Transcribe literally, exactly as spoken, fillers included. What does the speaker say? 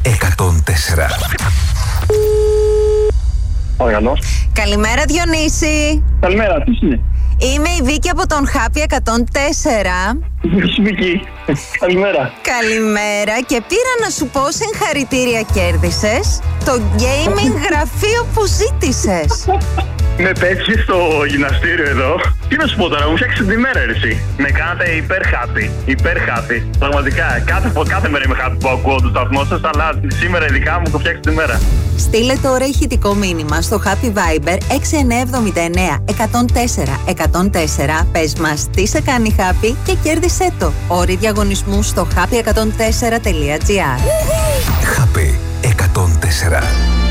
εκατόν τέσσερα. Παρακαλώ. Καλημέρα Διονύση. Καλημέρα, τι είναι? Είμαι η Βίκη από τον Happy εκατόν τέσσερα. Γεια σου Βίκη. Καλημέρα. Καλημέρα και πήρα να σου πω συγχαρητήρια, κέρδισες το gaming γραφείο που ζήτησες. Με πέτυχε στο γυμναστήριο εδώ. Τι να σου πω τώρα, μου φτιάξετε τη μέρα, εσύ. Με κάνατε υπέρ happy. Υπέρ happy. Πραγματικά, κάθε, κάθε μέρα είμαι happy που ακούω το σταθμό σας, αλλά σήμερα ειδικά μου το φτιάξετε τη μέρα. Στείλε τώρα ηχητικό μήνυμα στο Happy Viber έξι εννιά εβδομήντα εννέα εκατόν τέσσερα εκατόν τέσσερα. Πες μας τι σε κάνει happy και κέρδισέ το. Όροι διαγωνισμού στο happy εκατόν τέσσερα τελεία τζι άρ. Happy εκατόν τέσσερα.